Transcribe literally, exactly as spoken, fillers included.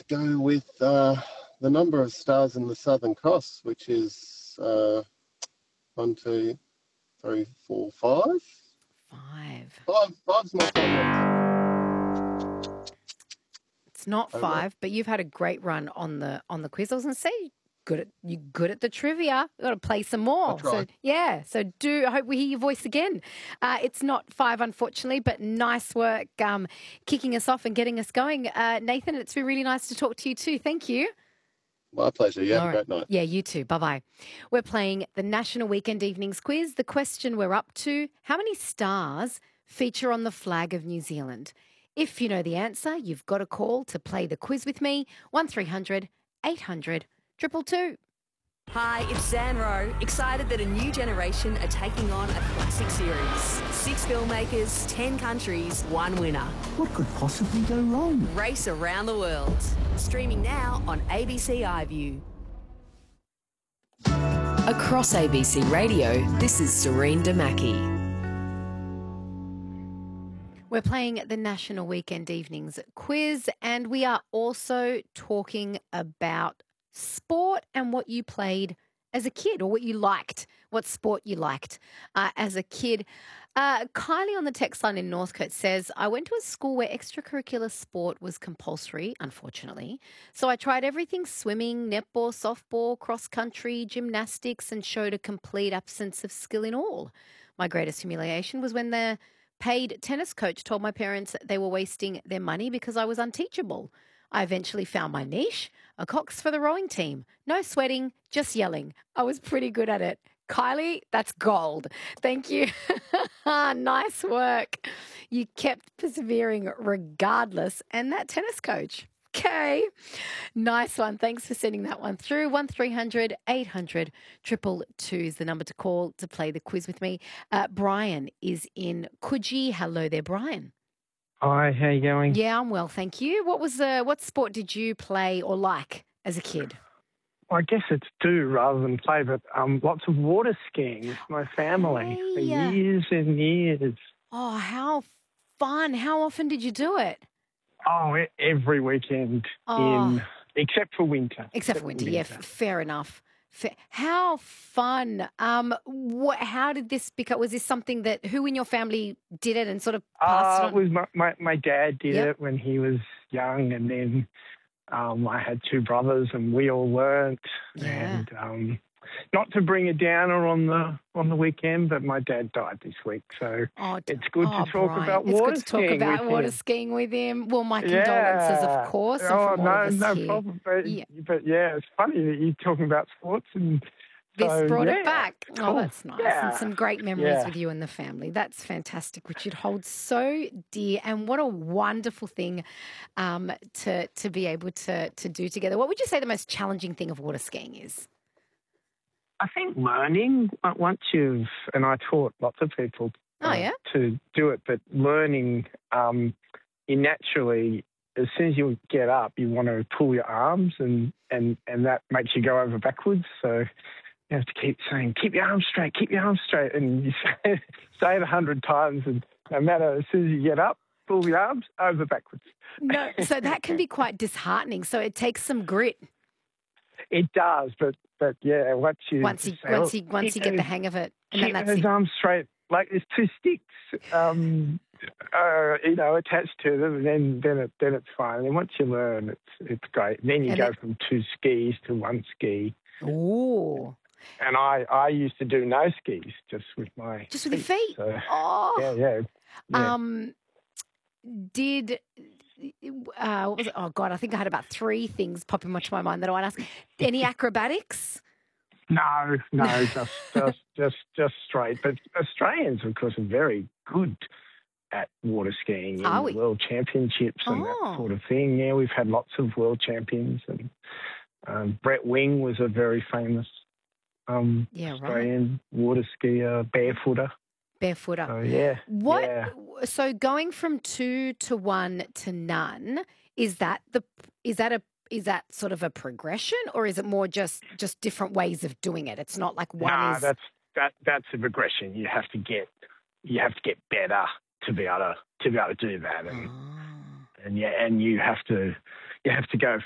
to go with uh, the number of stars in the Southern Cross, which is uh, one, two, three, four, five. Five. Five. Five's my final answer. It's not Over. five, but you've had a great run on the on the quiz. I was going to say, good at you good at the trivia. We've got to play some more. So yeah, so do I hope we hear your voice again. Uh, it's not five, unfortunately, but nice work um, kicking us off and getting us going. Uh, Nathan, it's been really nice to talk to you too. Thank you. My pleasure. You have All a right. great night. Yeah, you too. Bye-bye. We're playing the National Weekend Evenings Quiz. The question we're up to, how many stars feature on the flag of New Zealand? If you know the answer, you've got a call to play the quiz with me, one three hundred eight hundred two two two. Hi, it's Zanro. Excited that a new generation are taking on a classic series. Six filmmakers, ten countries, one winner. What could possibly go wrong? Race around the world. Streaming now on A B C iView. Across A B C Radio, this is Serene Damaki. We're playing the National Weekend Evenings Quiz, and we are also talking about sport and what you played as a kid, or what you liked, what sport you liked uh, as a kid. Uh, Kylie on the text line in Northcote says, I went to a school where extracurricular sport was compulsory, unfortunately. So I tried everything: swimming, netball, softball, cross country, gymnastics, and showed a complete absence of skill in all. My greatest humiliation was when the paid tennis coach told my parents they were wasting their money because I was unteachable. I eventually found my niche, a cox for the rowing team. No sweating, just yelling. I was pretty good at it. Kylie, that's gold. Thank you. Nice work. You kept persevering regardless. And that tennis coach. Okay. Nice one. Thanks for sending that one through. one three hundred eight hundred two two two is the number to call to play the quiz with me. Uh, Brian is in Coogee. Hello there, Brian. Hi, how you going? Yeah, I'm well, thank you. What was uh, what sport did you play or like as a kid? I guess it's do rather than play, but um, lots of water skiing with my family for Hey. years and years. Oh, how fun. How often did you do it? Oh, e- every weekend Oh. in, except for winter. Except for winter, yeah, f- fair enough. Fair. How fun. Um, what, how did this become, was this something that, who in your family did it and sort of passed Uh, it it on? was my, my, my dad did Yep. it when he was young, and then um, I had two brothers and we all learnt. Yeah. And um, not to bring a downer on the on the weekend, but my dad died this week, so Oh, d- it's good oh, to talk Brian. about It's water good to talk skiing about with water him. skiing with him. Well, my condolences, of course, and oh, from no, all of us no here. problem. But Yeah. but yeah, it's funny that you're talking about sports, and This so, brought yeah, it back. it's Oh, cool. that's nice. Yeah. And some great memories Yeah. with you and the family. That's fantastic, which you'd hold so dear. And what a wonderful thing um, to to be able to to do together. What would you say the most challenging thing of water skiing is? I think learning uh, once you've, and I taught lots of people Oh, uh, yeah? to do it, but learning, um, you naturally, as soon as you get up, you want to pull your arms, and, and, and that makes you go over backwards. So you have to keep saying, keep your arms straight, keep your arms straight. And you say, say it a hundred times, and no matter, as soon as you get up, pull your arms over backwards. No, so that can be quite disheartening. So it takes some grit. It does, but but yeah, once you Once you say, once "Oh, you once keep you get the those- hang of it, and then keep that's those it. arms straight, like there's two sticks, um, uh, you know, attached to them, and then then it then it's fine. And then once you learn, it's it's great. And then you And go it- from two skis to one ski. Ooh, And I I used to do no skis, just with my just with your feet. So Oh, yeah, yeah, yeah. um, did uh, what was it? Oh God, I think I had about three things pop into my mind that I want to ask. Any acrobatics? No, no, just just just just straight. But Australians, of course, are very good at water skiing in Are we? world championships and Oh. that sort of thing. Yeah, we've had lots of world champions, and um, Brett Wing was a very famous um, Yeah, right. Australian water skier, barefooter. Barefooter. So yeah, What? yeah. So going from two to one to none, is that the is that a is that sort of a progression, or is it more just just different ways of doing it? It's not like one Nah, is. that's that that's a progression. You have to get you have to get better to be able to to be able to do that, and Oh. and yeah, and you have to you have to go